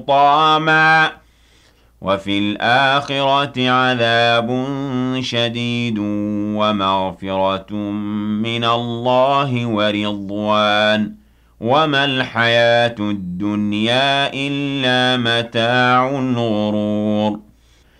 حُطَامًا وَفِي الْآخِرَةِ عَذَابٌ شَدِيدٌ وَمَغْفِرَةٌ مِّنَ اللَّهِ وَرِضْوَانٌ وَمَا الْحَيَاةُ الدُّنْيَا إِلَّا مَتَاعُ الْغُرُورِ